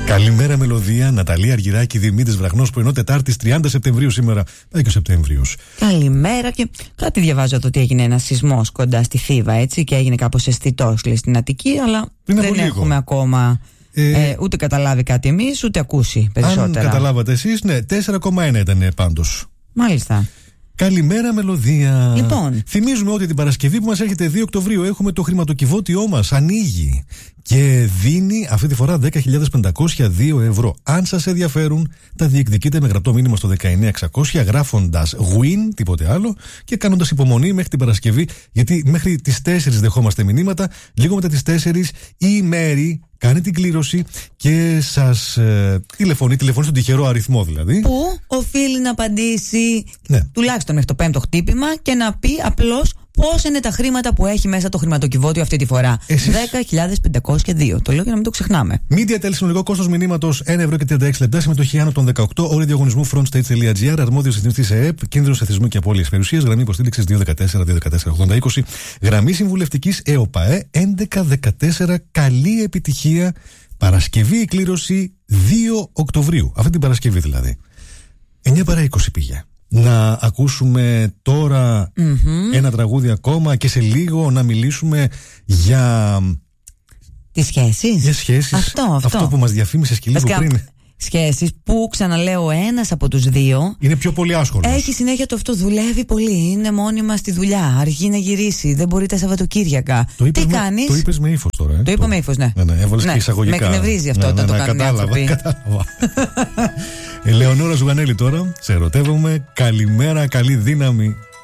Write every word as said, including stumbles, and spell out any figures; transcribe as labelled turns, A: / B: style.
A: Καλημέρα μελωδία, Ναταλία Αργυράκη, Δημήτρης Βραχνός, πρωινό Τετάρτης τριάντα Σεπτεμβρίου σήμερα. Πάει και ο Σεπτέμβριος.
B: Καλημέρα, και κάτι διαβάζω εδώ ότι έγινε ένα σεισμός κοντά στη Θήβα, έτσι, και έγινε κάπως αισθητός, λέει, στην Αττική, αλλά
A: είναι
B: δεν έχουμε ακόμα ε, ε, ούτε καταλάβει κάτι εμείς, ούτε ακούσει περισσότερα.
A: Αν καταλάβατε εσείς, ναι, τέσσερα κόμμα ένα ήταν πάντως.
B: Μάλιστα.
A: Καλημέρα μελωδία.
B: Λοιπόν.
A: Θυμίζουμε ότι την Παρασκευή που μας έρχεται δύο Οκτωβρίου έχουμε το χρηματοκιβώτιό μας. Ανοίγει και δίνει αυτή τη φορά δέκα χιλιάδες πεντακόσια δύο ευρώ. Αν σας ενδιαφέρουν, τα διεκδικείτε με γραπτό μήνυμα στο δεκαεννιά εξακόσια, γράφοντας win, τίποτε άλλο, και κάνοντας υπομονή μέχρι την Παρασκευή, γιατί μέχρι τις τέσσερις δεχόμαστε μηνύματα. Λίγο μετά τις τέσσερις η Μέρη κάνει την κλήρωση και σας ε, τηλεφωνεί, τηλεφωνεί στον τυχερό αριθμό δηλαδή.
B: Που οφείλει να απαντήσει, ναι, τουλάχιστον μέχρι το πέμπτο χτύπημα και να πει απλώς πώς είναι τα χρήματα που έχει μέσα το χρηματοκιβώτιο αυτή τη φορά.
A: Εσείς...
B: δέκα χιλιάδες πεντακόσια δύο. Το λέω για να μην το ξεχνάμε.
A: MediaTel, συνολικό κόστος μηνύματος ένα ευρώ και τριάντα έξι λεπτά. Συμμετοχή άνω των δεκαοκτώ. Όροι διαγωνισμού frontstage.gr. Αρμόδιος ρυθμιστής ΕΕΠ. Κίνδυνος εθισμού και απώλειας περιουσίας. Γραμμή υποστήριξης δύο δεκατέσσερα δύο δεκατέσσερα ογδόντα είκοσι. Γραμμή συμβουλευτικής ΕΟΠΑΕ έντεκα δεκατέσσερα. Καλή επιτυχία. Παρασκευή η κλήρωση δύο Οκτωβρίου. Αυτή την Παρασκευή δηλαδή. εννιά παρά είκοσι πήγε. Να ακούσουμε τώρα mm-hmm. ένα τραγούδι ακόμα και σε λίγο να μιλήσουμε για...
B: τις σχέσεις.
A: Για σχέσεις.
B: Αυτό, αυτό.
A: αυτό που μας διαφήμισες και λίγο Βασικά, πριν.
B: Σχέσεις που, ξαναλέω, ένας από τους δύο
A: είναι πιο πολύ άσχολος.
B: Έχει συνέχεια το αυτό, δουλεύει πολύ, είναι μόνιμα στη δουλειά, αργεί να γυρίσει, δεν μπορεί τα Σαββατοκύριακα.
A: Το
B: Τι
A: με,
B: κάνεις?
A: Το είπες με ύφος τώρα. Ε?
B: Το είπα το... με ύφος, ναι.
A: Ναι, ναι, έβαλες ναι. και εισαγωγικά.
B: Με εκνευρίζει αυτό, ναι, όταν ναι, ναι, το κάνουν οι άνθρωποι.
A: Κατάλαβα. Ελεονόρα Ζουγανέλη τώρα, σε ερωτεύομαι. Καλημέρα, καλή δύναμη.